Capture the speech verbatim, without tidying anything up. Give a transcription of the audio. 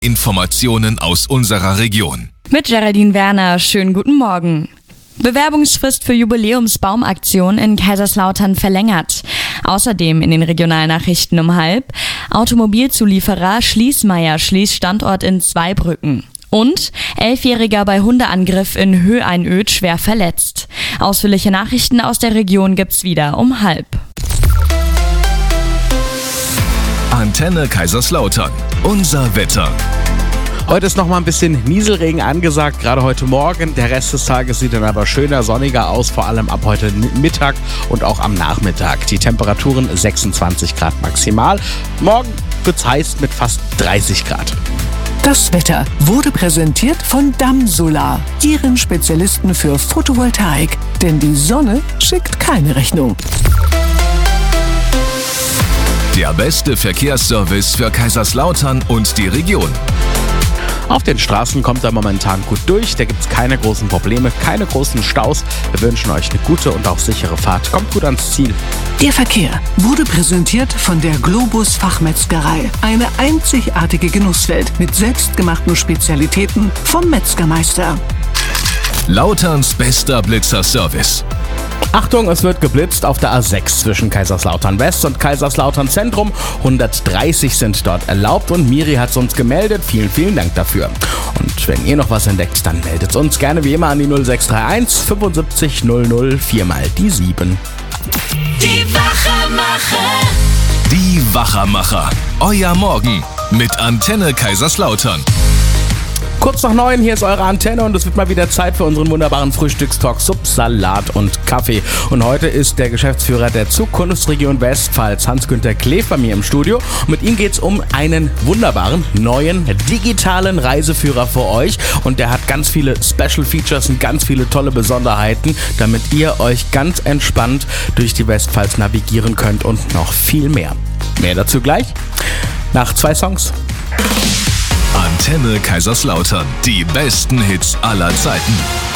Informationen aus unserer Region. Mit Geraldine Werner, schönen guten Morgen. Bewerbungsfrist für Jubiläumsbaumaktion in Kaiserslautern verlängert. Außerdem in den Regionalnachrichten um halb. Automobilzulieferer Schließmeier schließt Standort in Zweibrücken. Und Elfjähriger bei Hundeangriff in Höheinöd schwer verletzt. Ausführliche Nachrichten aus der Region gibt's wieder um halb. Antenne Kaiserslautern. Unser Wetter. Heute ist noch mal ein bisschen Nieselregen angesagt, gerade heute Morgen. Der Rest des Tages sieht dann aber schöner, sonniger aus, vor allem ab heute Mittag und auch am Nachmittag. Die Temperaturen sechsundzwanzig Grad maximal. Morgen wird's heiß mit fast dreißig Grad. Das Wetter wurde präsentiert von Damsolar, Ihren Spezialisten für Photovoltaik. Denn die Sonne schickt keine Rechnung. Der beste Verkehrsservice für Kaiserslautern und die Region. Auf den Straßen kommt er momentan gut durch, da gibt es keine großen Probleme, keine großen Staus. Wir wünschen euch eine gute und auch sichere Fahrt. Kommt gut ans Ziel. Der Verkehr wurde präsentiert von der Globus Fachmetzgerei. Eine einzigartige Genusswelt mit selbstgemachten Spezialitäten vom Metzgermeister. Lauterns bester Blitzerservice. Achtung, es wird geblitzt auf der A sechs zwischen Kaiserslautern West und Kaiserslautern Zentrum. hundertdreißig sind dort erlaubt und Miri hat es uns gemeldet. Vielen, vielen Dank dafür. Und wenn ihr noch was entdeckt, dann meldet uns gerne wie immer an die null sechs drei eins fünfundsiebzig null null vier mal die sieben. Die Wachermacher. Die Wachermacher. Euer Morgen mit Antenne Kaiserslautern. Kurz nach neun, hier ist eure Antenne und es wird mal wieder Zeit für unseren wunderbaren Frühstückstalk Sub, Salat und Kaffee. Und heute ist der Geschäftsführer der Zukunftsregion Westpfalz, Hans-Günther Kleef, bei mir im Studio. Und mit ihm geht es um einen wunderbaren, neuen, digitalen Reiseführer für euch. Und der hat ganz viele Special Features und ganz viele tolle Besonderheiten, damit ihr euch ganz entspannt durch die Westpfalz navigieren könnt und noch viel mehr. Mehr dazu gleich nach zwei Songs. Antenne Kaiserslautern. Die besten Hits aller Zeiten.